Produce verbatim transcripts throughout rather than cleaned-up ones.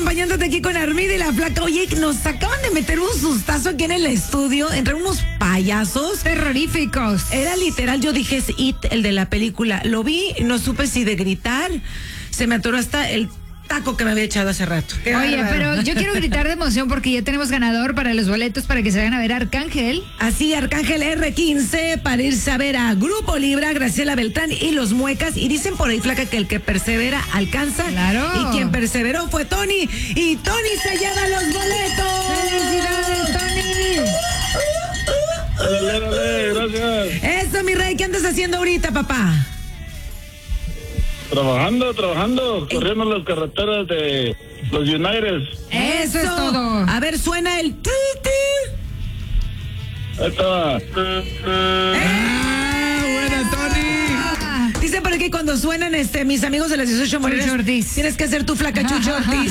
acompañándote aquí con Armida y la Flaca. Oye, nos acaban de meter un sustazo aquí en el estudio entre unos payasos terroríficos. Era literal, yo dije, es It, el de la película. Lo vi, no supe si de gritar, se me atoró hasta el taco que me había echado hace rato. Qué Oye, bárbaro. Pero yo quiero gritar de emoción porque ya tenemos ganador para los boletos para que se vayan a ver a Arcángel. Así, Arcángel R quince para irse a ver a Grupo Libra, Graciela Beltrán y Los Muecas. Y dicen por ahí, Flaca, que el que persevera alcanza. Claro. Y quien perseveró fue Tony. Y Tony se lleva los boletos. ¡Felicidades, Tony! Dale, dale, gracias. Eso, mi rey, ¿qué andas haciendo ahorita, papá? Trabajando, trabajando, corriendo las carreteras de los United. Eso, Eso es todo. A ver, suena el... tu, tu. Ahí está. ¡Ah, buena, Tony! Dicen por aquí cuando suenan este mis amigos de las dieciocho Moreras, Chucho Ortiz. tienes que hacer tu Flaca Chucho Ortiz.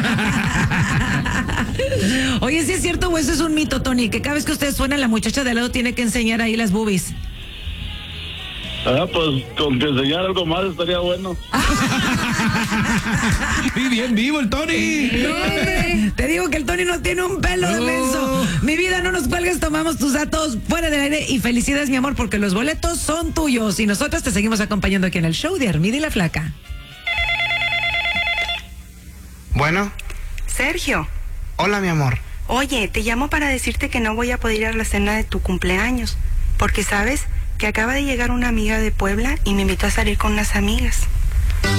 Oye, ¿sí es cierto o eso es un mito, Tony? Que cada vez que ustedes suenan, la muchacha de al lado tiene que enseñar ahí las boobies. Ah, pues con que enseñar algo más estaría bueno. Y bien vivo el Tony. No, te digo que el Tony no tiene un pelo de No. menso. Mi vida, no nos cuelgues, tomamos tus datos fuera del aire y felicidades, mi amor, porque los boletos son tuyos y nosotros te seguimos acompañando aquí en el show de Armida y la Flaca. Bueno, Sergio, hola mi amor. oye, te llamo para decirte que no voy a poder ir a la cena de tu cumpleaños, porque sabes que acaba de llegar una amiga de Puebla y me invitó a salir con unas amigas.